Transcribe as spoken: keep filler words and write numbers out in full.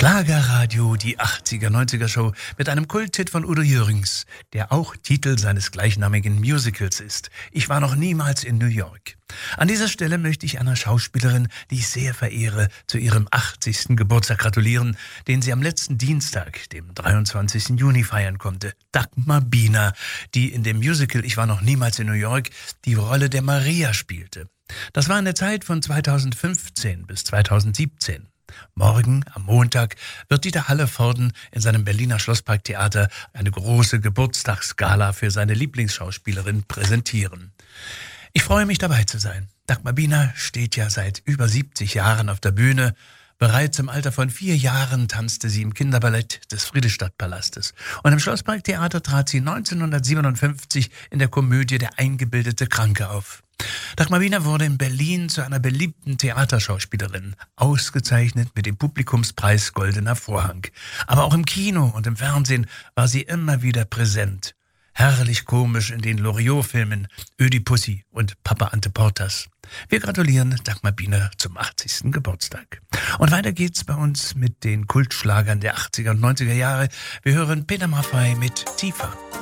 Schlagerradio, die achtziger, neunziger Show mit einem Kulthit von Udo Jürgens, der auch Titel seines gleichnamigen Musicals ist. Ich war noch niemals in New York. An dieser Stelle möchte ich einer Schauspielerin, die ich sehr verehre, zu ihrem achtzigsten Geburtstag gratulieren, den sie am letzten Dienstag, dem dreiundzwanzigsten Juni, feiern konnte. Dagmar Biener, die in dem Musical Ich war noch niemals in New York die Rolle der Maria spielte. Das war in der Zeit von zweitausendfünfzehn bis zweitausendsiebzehn. Morgen, am Montag, wird Dieter Hallervorden in seinem Berliner Schlossparktheater eine große Geburtstagsgala für seine Lieblingsschauspielerin präsentieren. Ich freue mich, dabei zu sein. Dagmar Biener steht ja seit über siebzig Jahren auf der Bühne. Bereits im Alter von vier Jahren tanzte sie im Kinderballett des Friedrichstadtpalastes. Und im Schlossparktheater trat sie neunzehnhundertsiebenundfünfzig in der Komödie Der eingebildete Kranke auf. Dagmar Biener wurde in Berlin zu einer beliebten Theaterschauspielerin, ausgezeichnet mit dem Publikumspreis Goldener Vorhang. Aber auch im Kino und im Fernsehen war sie immer wieder präsent. Herrlich komisch in den Loriot-Filmen Ödipussy und Papa Ante Portas. Wir gratulieren Dagmar Biener zum achtzigsten Geburtstag. Und weiter geht's bei uns mit den Kultschlagern der achtziger und neunziger Jahre. Wir hören Peter Maffay mit Tiefer.